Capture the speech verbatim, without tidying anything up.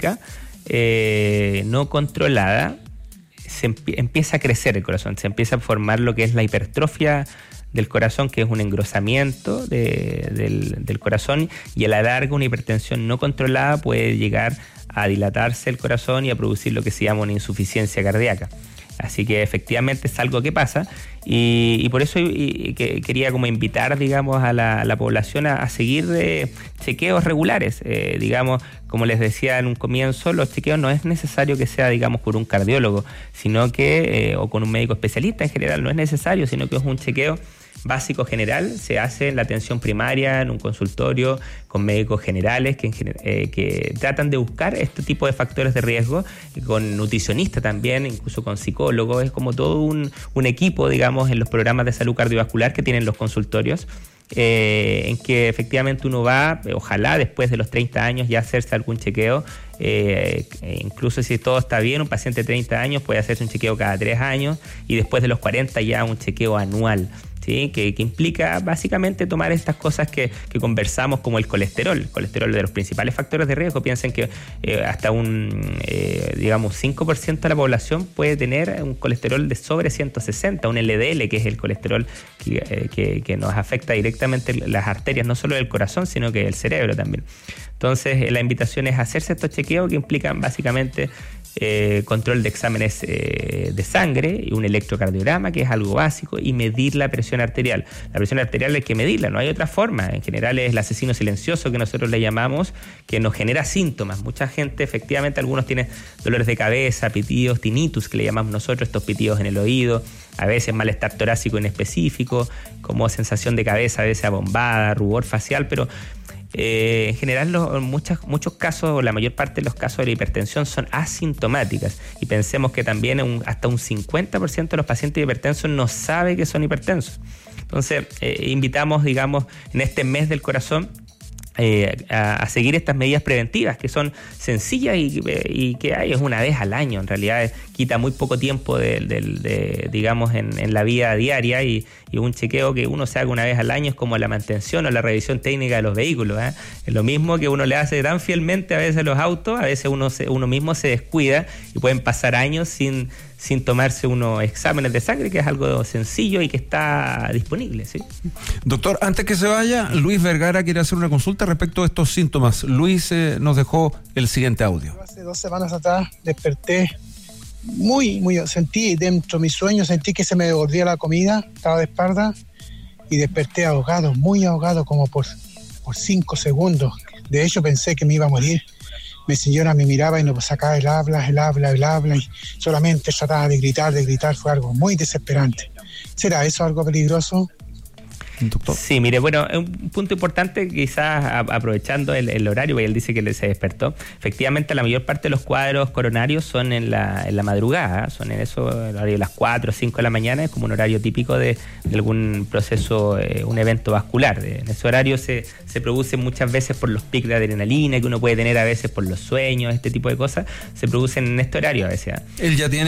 sistémica eh, no controlada, se empie- empieza a crecer el corazón, se empieza a formar lo que es la hipertrofia del corazón, que es un engrosamiento de, del, del corazón, y a la larga una hipertensión no controlada puede llegar a dilatarse el corazón y a producir lo que se llama una insuficiencia cardíaca. Así que efectivamente es algo que pasa y, y por eso y, y que quería como invitar, digamos, a la, a la población a, a seguir eh, chequeos regulares. Eh, digamos, como les decía en un comienzo, los chequeos no es necesario que sea, digamos, por un cardiólogo, sino que, eh, o con un médico especialista en general, no es necesario, sino que es un chequeo básico general, se hace en la atención primaria, en un consultorio, con médicos generales que, eh, que tratan de buscar este tipo de factores de riesgo, con nutricionistas también, incluso con psicólogos, es como todo un, un equipo, digamos, en los programas de salud cardiovascular que tienen los consultorios, eh, en que efectivamente uno va, ojalá después de los treinta años ya hacerse algún chequeo, eh, incluso si todo está bien, un paciente de treinta años puede hacerse un chequeo cada tres años y después de los cuarenta ya un chequeo anual. ¿Sí? Que, que implica básicamente tomar estas cosas que, que conversamos como el colesterol, el colesterol de los principales factores de riesgo. Piensen que eh, hasta un, eh, digamos, cinco por ciento de la población puede tener un colesterol de sobre ciento sesenta, un L D L, que es el colesterol que, eh, que, que nos afecta directamente las arterias, no solo del corazón, sino que del cerebro también. Entonces, la invitación es hacerse estos chequeos que implican básicamente Eh, control de exámenes eh, de sangre y un electrocardiograma, que es algo básico, y medir la presión arterial. La presión arterial hay que medirla, no hay otra forma. En general es el asesino silencioso que nosotros le llamamos, que nos genera síntomas. Mucha gente, efectivamente, algunos tienen dolores de cabeza, pitidos, tinnitus, que le llamamos nosotros, estos pitidos en el oído, a veces malestar torácico inespecífico, como sensación de cabeza, a veces abombada, rubor facial, pero Eh, en general los, muchas, muchos casos, o la mayor parte de los casos de la hipertensión son asintomáticas, y pensemos que también un, hasta un cincuenta por ciento de los pacientes hipertensos no sabe que son hipertensos. Entonces eh, invitamos, digamos, en este mes del corazón Eh, a, a seguir estas medidas preventivas que son sencillas y, y que hay es una vez al año. En realidad quita muy poco tiempo de, de, de, digamos en, en la vida diaria, y, y un chequeo que uno se haga una vez al año es como la mantención o la revisión técnica de los vehículos, ¿eh? Es lo mismo que uno le hace tan fielmente a veces a los autos, a veces uno, se, uno mismo se descuida y pueden pasar años sin sin tomarse unos exámenes de sangre, que es algo sencillo y que está disponible, ¿sí? Doctor, antes que se vaya, Luis Vergara quiere hacer una consulta respecto a estos síntomas. Luis eh, nos dejó el siguiente audio. Hace dos semanas atrás desperté muy, muy, sentí dentro de mi sueño, sentí que se me devolvía la comida, estaba de espalda y desperté ahogado, muy ahogado, como por, por cinco segundos. De hecho pensé que me iba a morir. Mi señora me miraba y no sacaba el habla, el habla, el habla, y solamente trataba de gritar, de gritar. Fue algo muy desesperante. ¿Será eso algo peligroso? Doctor. Sí, mire, bueno, un punto importante, quizás aprovechando el, el horario, porque él dice que se despertó. Efectivamente, la mayor parte de los cuadros coronarios son en la, en la madrugada, son en eso, el horario de las cuatro o cinco de la mañana, es como un horario típico de, de algún proceso, eh, un evento vascular. En ese horario se, se produce muchas veces por los picos de adrenalina que uno puede tener a veces por los sueños, este tipo de cosas, se producen en este horario a veces. Él ya tiene